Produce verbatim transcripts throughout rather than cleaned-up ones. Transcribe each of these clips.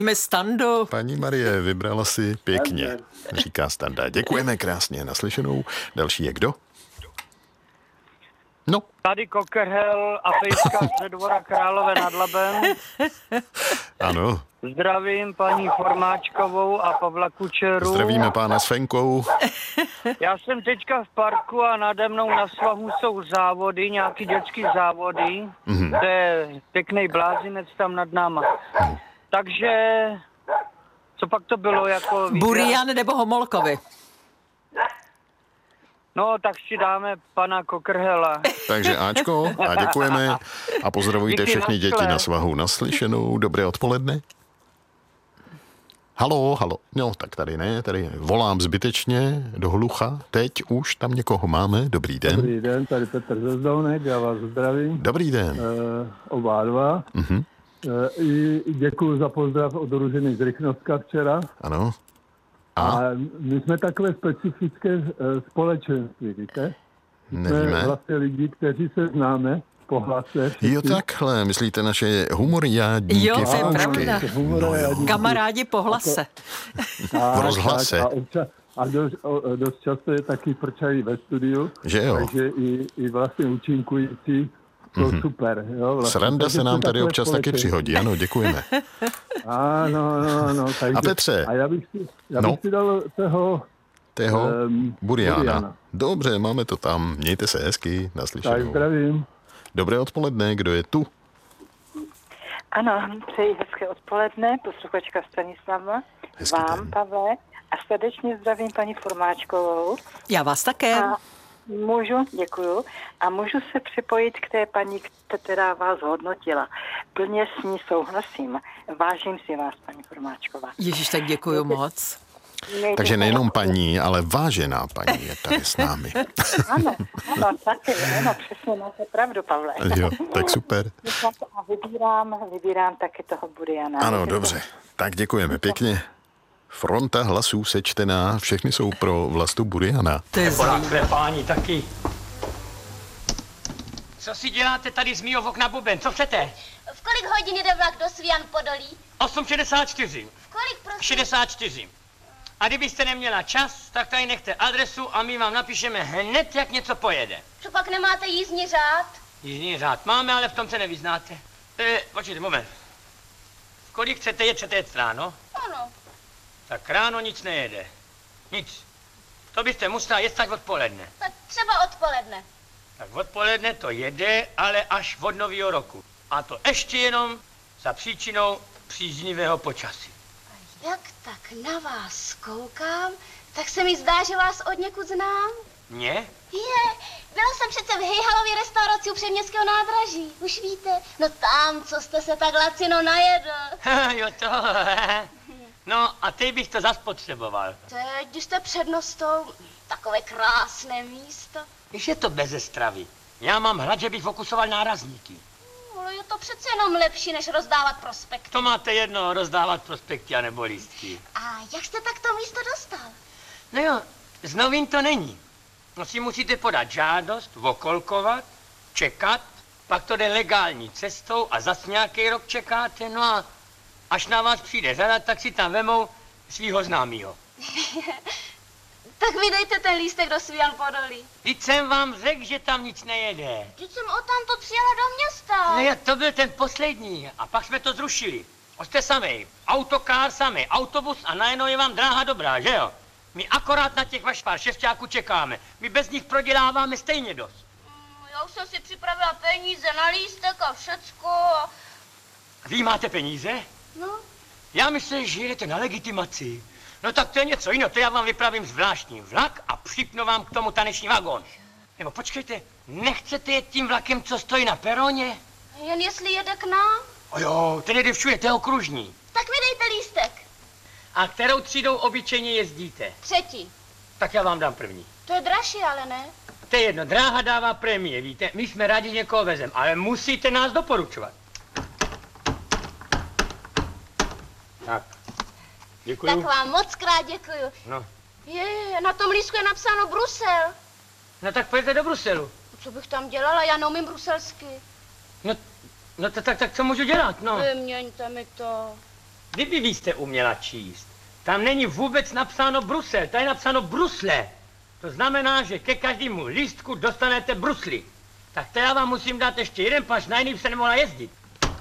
Standu. Paní Marie, vybrala si pěkně, říká Standa. Děkujeme krásně, naslyšenou. Další je kdo? No. Tady Kokerhel a Pejska ze Dvora Králové nad Labem. Ano. Zdravím paní Formáčkovou a Pavla Kučeru. Zdravíme pána s Fenkou. Já jsem teďka v parku a nade mnou na svahu jsou závody, nějaký dětský závody. Mm-hmm. To je pěkný blázinec tam nad náma. Mm. Takže, co pak to bylo jako... Burian nebo Homolkovi? No, tak si dáme pana Kokrhela. Takže Ačko, a děkujeme a pozdravujte všechny děti na svahu. Naslyšenou, dobré odpoledne. Halo, halo. No, tak tady ne, tady volám zbytečně do hlucha. Teď už tam někoho máme. Dobrý den. Dobrý den, tady Petr ze Zdounek, já vás zdravím. Dobrý den. E, oba dva. Uh-huh. E, I děkuji za pozdrav od Ružiny z Rychnovska včera. Ano. A? A my jsme takové specifické e, společenství, víte? Nevíme. Jsme vlastně lidi, kteří se známe po hlase. Jo, takhle, myslíte naše humoriádníky, jo, fanoušky. pravda. No, jo. Kamarádi po hlase. A, v rozhlase. A, občas, a dost, o, dost často je taky prčají ve studiu. Že jo. Takže i, i vlastně účinkující to mm-hmm. super. Jo, vlastně. Sranda takže se nám tady občas společenství. taky přihodí, ano, děkujeme. Ano, no, no. Takže, a Petře? A já bych si, já bych no. si dal toho... Tého um, Buriana. Buriana. Dobře, máme to tam. Mějte se hezky, naslyšenou. Tak zdravím. Dobré odpoledne, kdo je tu? Ano, přeji hezké odpoledne, posluchačka Stanislava, Hezký vám, den. Pavle, a srdečně zdravím paní Formáčkovou. Já vás také. A můžu, děkuju, a můžu se připojit k té paní, která vás hodnotila. Plně s ní souhlasím. Vážím si vás, paní Formáčková. Ježiš, tak děkuju Mějte, moc. mějte Takže nejenom paní, ale vážená paní je tady s námi. Ano, ano, taky, ano, přesně máte pravdu, Pavle. Jo, tak super. A vybírám, vybírám taky toho Buriana. Ano, dobře. Tak děkujeme pěkně. Fronta hlasů sečtená, všechny jsou pro Vlastu Buriana. To je Poradce, páni, taky. Co si děláte tady z mýho okna, Buben? Co chcete? V kolik hodin jde vlak do Svian Podolí? osm šedesát čtyři. V kolik, prosím? šedesát čtyři. A kdybyste neměla čas, tak tady nechte adresu a my vám napíšeme hned, jak něco pojede. Co pak nemáte jízdní řád? Jízdní řád máme, ale v tom se nevyznáte. E, počkejte, moment. V kolik chcete jet, chcete jet ráno? Ano. Tak ráno nic nejede. Nic. To byste musela jet tak odpoledne. Tak třeba odpoledne. Tak odpoledne to jede, ale až od nového roku. A to ještě jenom za příčinou příznivého počasí. A jak tak na vás koukám, tak se mi zdá, že vás od někud znám. Mě? Je, byla jsem přece v Hejhalově restauraci u Předměstského nádraží. Už víte, no tam, co jste se tak lacino najedl. Jo to. No a teď bych to zas potřeboval. Teď, když jste přednostou, takové krásné místo. Když je to beze stravy. Já mám hlad, že bych fokusoval nárazníky. Ale je to přece jenom lepší, než rozdávat prospekty. To máte jedno, rozdávat prospekty a nebo lístky. A jak jste tak to místo dostal? No jo, z novin to není. No si musíte podat žádost, okolkovat, čekat, pak to jde legální cestou a zas nějaký rok čekáte, no a až na vás přijde řada, tak si tam vemou svýho známýho. Tak vydejte ten lístek do Svian Podolí. Vždyť jsem vám řekl, že tam nic nejede. Vždyť jsem odtamtud přijela do města. No jo, to byl ten poslední a pak jsme to zrušili. Jste samej, autokár samej, autobus a najednou je vám dráha dobrá, že jo? My akorát na těch vaš pár šestáků čekáme. My bez nich proděláváme stejně dost. Mm, já už jsem si připravila peníze na lístek a všecko. Vy máte peníze? No. Já myslím, že jedete na legitimaci. No tak to je něco jiného, to já vám vypravím zvláštní vlak a připnu vám k tomu taneční vagón. Nebo počkejte, nechcete jet tím vlakem, co stojí na peroně? Jen jestli jede k nám? O jo, ten jede všude, to je okružní. Tak vydejte lístek. A kterou třídou obyčejně jezdíte? Třetí. Tak já vám dám první. To je dražší, ale ne. To je jedno, dráha dává prémie, víte, my jsme rádi, že někoho vezem, ale musíte nás doporučovat. Tak, děkuju. Tak vám moc krát děkuju. No. Je, na tom lístku je napsáno Brusel. No tak pojďte do Bruselu. Co bych tam dělala, já neumím bruselsky. No, no to, tak, tak co můžu dělat, no? Vyměňte mi to. Kdyby vy jste uměla číst, tam není vůbec napsáno Brusel, tady je napsáno Brusle. To znamená, že ke každému lístku dostanete brusly. Tak to já vám musím dát ještě jeden, paž na jiný se nemohla jezdit.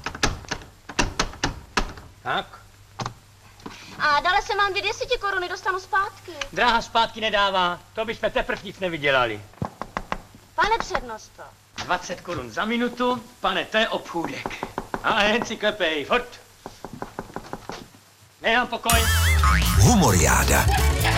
Tak. A dále se mám dvě deseti koruny, dostanu zpátky. Dráha zpátky nedává, to bychom teprv nic nevydělali. Pane přednosto. dvacet korun za minutu, pane, to je obchůdek. A jen si klepej, furt. Nechám pokoj. Humoriáda.